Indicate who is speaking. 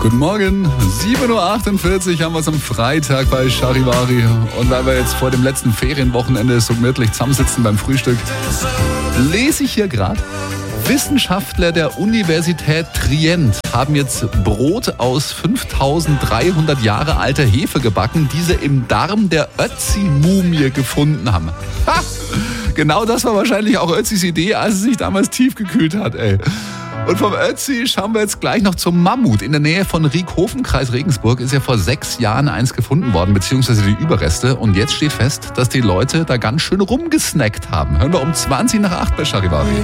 Speaker 1: Guten Morgen, 7.48 Uhr haben wir es am Freitag bei Charivari. Und weil wir jetzt vor dem letzten Ferienwochenende so gemütlich zusammensitzen beim Frühstück, lese ich hier gerade, Wissenschaftler der Universität Trient haben jetzt Brot aus 5300 Jahre alter Hefe gebacken, die sie im Darm der Ötzi-Mumie gefunden haben. Ha! Genau das war wahrscheinlich auch Ötzis Idee, als er sich damals tiefgekühlt hat, ey. Und vom Ötzi schauen wir jetzt gleich noch zum Mammut. In der Nähe von Riekhofen, Kreis Regensburg, ist ja vor 6 Jahren eins gefunden worden, beziehungsweise die Überreste. Und jetzt steht fest, dass die Leute da ganz schön rumgesnackt haben. Hören wir um 7:20 bei Charivari.